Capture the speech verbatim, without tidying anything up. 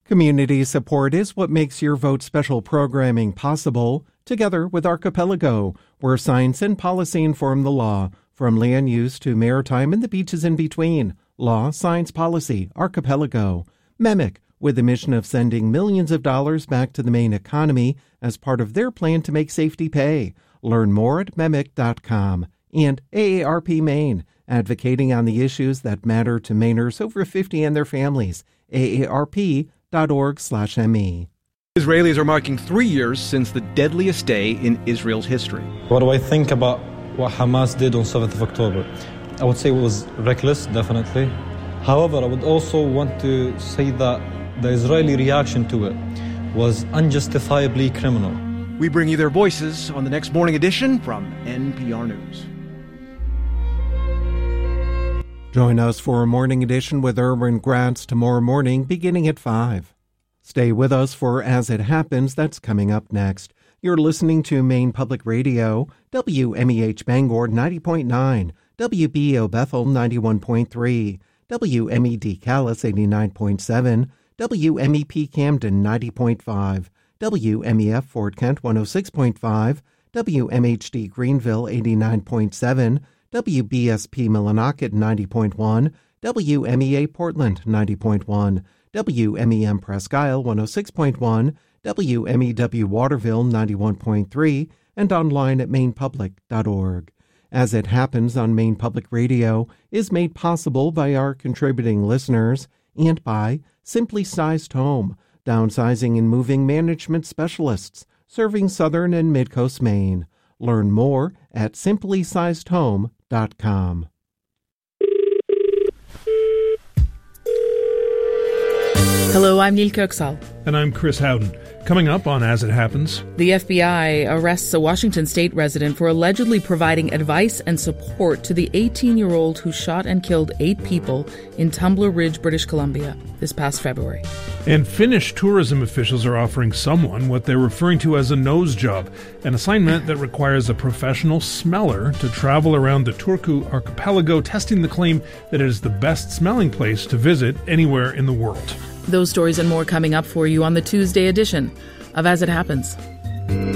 Community support is what makes Your Vote special programming possible, together with Archipelago, where science and policy inform the law, from land use to maritime and the beaches in between. Law, science, policy, Archipelago. MEMIC, with the mission of sending millions of dollars back to the Maine economy as part of their plan to make safety pay. Learn more at memic dot com. And A A R P Maine, advocating on the issues that matter to Mainers over fifty and their families. A A R P dot org slash M E. Israelis are marking three years since the deadliest day in Israel's history. What do I think about what Hamas did on seventh of October? I would say it was reckless, definitely. However, I would also want to say that the Israeli reaction to it was unjustifiably criminal. We bring you their voices on the next morning edition from N P R News. Join us for a morning edition with Erwin Gratz tomorrow morning beginning at five. Stay with us for As It Happens, that's coming up next. You're listening to Maine Public Radio, W M E H Bangor ninety point nine, W B O Bethel ninety-one point three, W M E D Calais eighty-nine point seven, W M E P Camden ninety point five, W M E F Fort Kent one oh six point five, W M H D Greenville eighty-nine point seven, W B S P Millinocket ninety point one, W M E A Portland ninety point one, W M E M Presque Isle one oh six point one, W M E W Waterville ninety-one point three, and online at maine public dot org. As It Happens on Maine Public Radio is made possible by our contributing listeners and by Simply Sized Home, downsizing and moving management specialists, serving southern and mid-coast Maine. Learn more at simply sized home dot com. Hello, I'm Neil Kirksall. And I'm Chris Howden. Coming up on As It Happens. The F B I arrests a Washington state resident for allegedly providing advice and support to the eighteen-year-old who shot and killed eight people in Tumbler Ridge, British Columbia, this past February. And Finnish tourism officials are offering someone what they're referring to as a nose job, an assignment that requires a professional smeller to travel around the Turku archipelago, testing the claim that it is the best smelling place to visit anywhere in the world. Those stories and more coming up for you on the Tuesday edition of As It Happens.